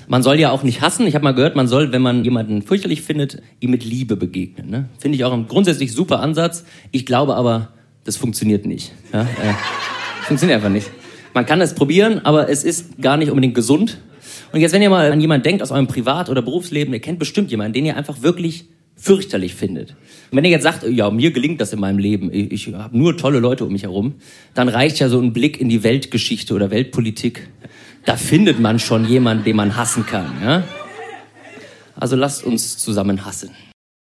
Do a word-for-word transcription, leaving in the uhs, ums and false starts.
Man soll ja auch nicht hassen. Ich habe mal gehört, man soll, wenn man jemanden fürchterlich findet, ihm mit Liebe begegnen. Ne? Finde ich auch ein grundsätzlich super Ansatz. Ich glaube aber, das funktioniert nicht. Ja? Äh, funktioniert einfach nicht. Man kann es probieren, aber es ist gar nicht unbedingt gesund. Und jetzt, wenn ihr mal an jemanden denkt aus eurem Privat- oder Berufsleben, ihr kennt bestimmt jemanden, den ihr einfach wirklich fürchterlich findet. Und wenn ihr jetzt sagt, ja, mir gelingt das in meinem Leben, ich, ich habe nur tolle Leute um mich herum, dann reicht ja so ein Blick in die Weltgeschichte oder Weltpolitik. Da findet man schon jemanden, den man hassen kann. Ja? Also lasst uns zusammen hassen.